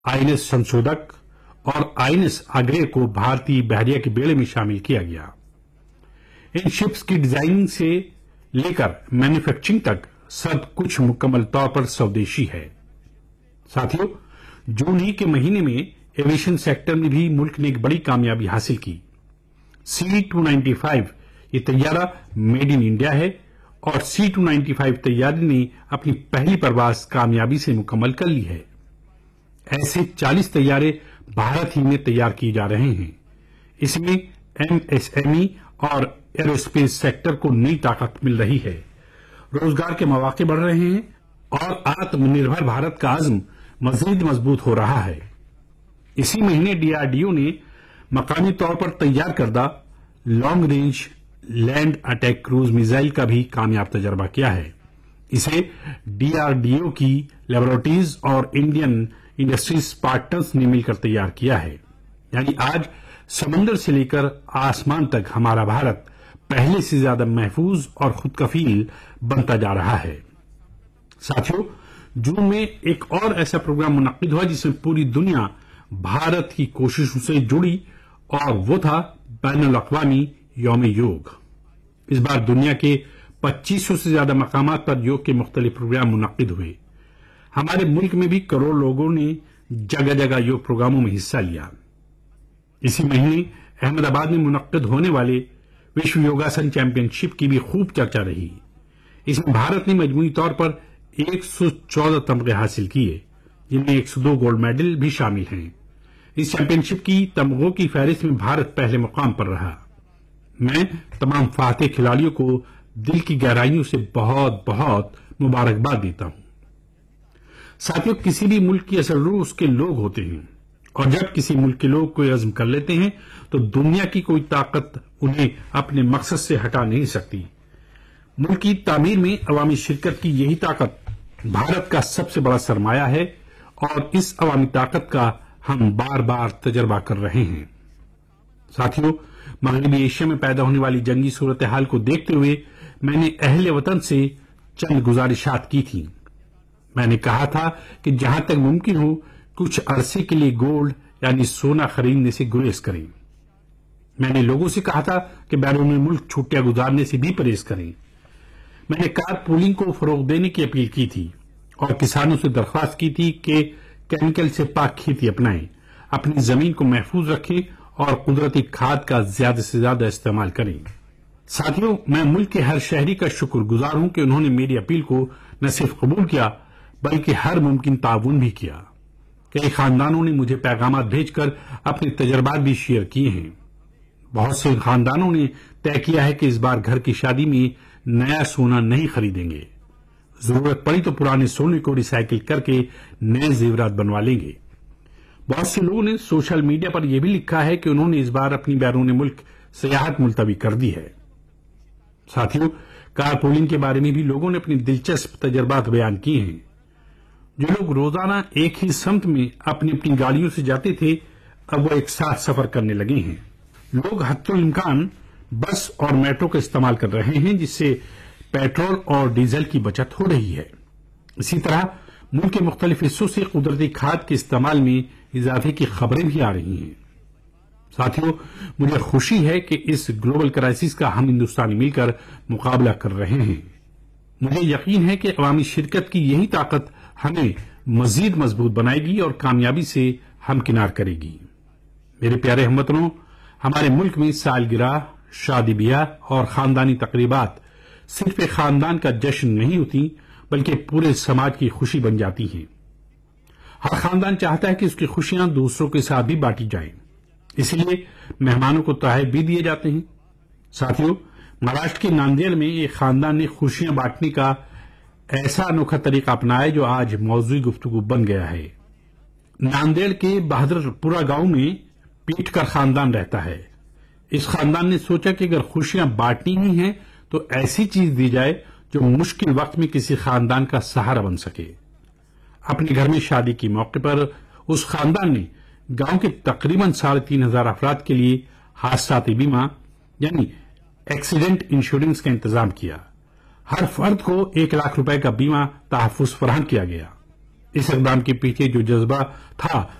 INS سنشودک اور INS اگرے کو بھارتی بحریہ کے بیڑے میں شامل کیا گیا۔ ان شپس کی ڈیزائننگ سے لے کر مینوفیکچرنگ تک سب کچھ مکمل طور پر سودیشی ہے۔ ساتھیو، جون ہی کے مہینے میں ایویشن سیکٹر میں بھی ملک نے ایک بڑی کامیابی حاصل کی۔ C-295 یہ طیارہ میڈ ان انڈیا ہے اور C-295 طیارے نے اپنی پہلی پرواز کامیابی سے مکمل کر لی ہے۔ ایسے 40 طیارے بھارت ہی میں تیار کیے جا رہے ہیں۔ اس میں MSME اور ایروسپیس سیکٹر کو نئی طاقت مل رہی ہے، روزگار کے مواقع بڑھ رہے ہیں اور آتم نربھر بھارت کا عزم مزید مضبوط ہو رہا ہے۔ اسی مہینے DRDO نے مقامی طور پر تیار کردہ long range land attack cruise missile کا بھی کامیاب تجربہ کیا ہے۔ اسے DRDO کی لیبارٹریز اور انڈین انڈسٹریز پارٹنرز نے مل کر تیار کیا ہے۔ یعنی آج سمندر سے لے کر آسمان تک ہمارا بھارت پہلے سے زیادہ محفوظ اور خود کفیل بنتا جا رہا ہے۔ ساتھیو، جون میں ایک اور ایسا پروگرام منعقد ہوا جس میں پوری دنیا بھارت کی کوششوں سے جڑی اور وہ تھا بین الاقوامی یوم یوگ۔ اس بار دنیا کے 2500 سے زیادہ مقامات پر یوگ کے مختلف پروگرام منعقد ہوئے۔ ہمارے ملک میں بھی کروڑ لوگوں نے جگہ جگہ یوگ پروگراموں میں حصہ لیا۔ اسی مہینے احمد آباد میں منعقد ہونے والے وشو یوگاسن چیمپئن شپ کی بھی خوب چرچا رہی۔ اس میں بھارت نے مجموعی طور پر 114 تمغے حاصل کیے، جن میں 102 گولڈ میڈل بھی شامل ہیں۔ اس چیمپئن شپ کی تمغوں کی فہرست میں بھارت پہلے مقام پر رہا۔ میں تمام فاتح کھلاڑیوں کو دل کی گہرائیوں سے بہت بہت مبارکباد دیتا ہوں۔ ساتھیوں، کسی بھی ملک کی اصل روح اس کے لوگ ہوتے ہیں، اور جب کسی ملک کے لوگ کوئی عزم کر لیتے ہیں تو دنیا کی کوئی طاقت انہیں اپنے مقصد سے ہٹا نہیں سکتی۔ ملک کی تعمیر میں عوامی شرکت کی یہی طاقت بھارت کا سب سے بڑا سرمایہ ہے، اور اس عوامی طاقت کا ہم بار بار تجربہ کر رہے ہیں۔ ساتھیوں، مغربی ایشیا میں پیدا ہونے والی جنگی صورتحال کو دیکھتے ہوئے میں نے اہل وطن سے چند گزارشات کی تھیں۔ میں نے کہا تھا کہ جہاں تک ممکن ہو کچھ عرصے کے لیے گولڈ یعنی سونا خریدنے سے گریز کریں۔ میں نے لوگوں سے کہا تھا کہ بیرون ملک چھٹیاں گزارنے سے بھی پرہیز کریں۔ میں نے کار پولنگ کو فروغ دینے کی اپیل کی تھی اور کسانوں سے درخواست کی تھی کہ کیمیکل سے پاک کھیتی اپنائیں، اپنی زمین کو محفوظ رکھیں اور قدرتی کھاد کا زیادہ سے زیادہ استعمال کریں۔ ساتھیوں، میں ملک کے ہر شہری کا شکر گزار ہوں کہ انہوں نے میری اپیل کو نہ صرف قبول کیا بلکہ ہر ممکن تعاون بھی کیا۔ کئی خاندانوں نے مجھے پیغامات بھیج کر اپنے تجربات بھی شیئر کیے ہیں۔ بہت سے خاندانوں نے طے کیا ہے کہ اس بار گھر کی شادی میں نیا سونا نہیں خریدیں گے، ضرورت پڑی تو پرانے سونے کو ری سائیکل کر کے نئے زیورات بنوا لیں گے۔ بہت سے لوگوں نے سوشل میڈیا پر یہ بھی لکھا ہے کہ انہوں نے اس بار اپنی بیرون ملک سیاحت ملتوی کر دی ہے۔ ساتھیوں، کار پولنگ کے بارے میں بھی لوگوں نے اپنی دلچسپ تجربات بیان کیے ہیں۔ جو لوگ روزانہ ایک ہی سمت میں اپنی اپنی گاڑیوں سے جاتے تھے، اب وہ ایک ساتھ سفر کرنے لگے ہیں۔ لوگ حتی الامکان بس اور میٹرو کا استعمال کر رہے ہیں، جس سے پیٹرول اور ڈیزل کی بچت ہو رہی ہے۔ اسی طرح ملک کے مختلف حصوں سے قدرتی کھاد کے استعمال میں اضافے کی خبریں بھی آ رہی ہیں۔ ساتھیوں، مجھے خوشی ہے کہ اس گلوبل کرائسس کا ہم ہندوستانی مل کر مقابلہ کر رہے ہیں۔ مجھے یقین ہے کہ عوامی شرکت کی یہی طاقت ہمیں مزید مضبوط بنائے گی اور کامیابی سے ہمکنار کرے گی۔ میرے پیارے ہم وطنوں، ہمارے ملک میں سالگرہ، شادی بیاہ اور خاندانی تقریبات صرف ایک خاندان کا جشن نہیں ہوتی بلکہ پورے سماج کی خوشی بن جاتی ہیں۔ ہر خاندان چاہتا ہے کہ اس کی خوشیاں دوسروں کے ساتھ بھی بانٹی جائیں، اس لیے مہمانوں کو تحائف بھی دیے جاتے ہیں۔ ساتھیوں، مہاراشٹر کے ناندیڑ میں ایک خاندان نے خوشیاں بانٹنے کا ایسا انوکھا طریقہ اپنایا جو آج موضوعی گفتگو بن گیا ہے۔ ناندیڑ کے بہادر پورہ گاؤں میں پیٹکر خاندان رہتا ہے۔ اس خاندان نے سوچا کہ اگر خوشیاں بانٹنی ہی ہیں تو ایسی چیز دی جائے جو مشکل وقت میں کسی خاندان کا سہارا بن سکے۔ اپنے گھر میں شادی کے موقع پر اس خاندان نے گاؤں کے تقریباً 3500 افراد کے لیے حادثاتی بیمہ یعنی ایکسیڈنٹ انشورنس کا انتظام کیا۔ ہر فرد کو 1 لاکھ روپے کا بیمہ تحفظ فراہم کیا گیا۔ اس اقدام کے پیچھے جو جذبہ تھا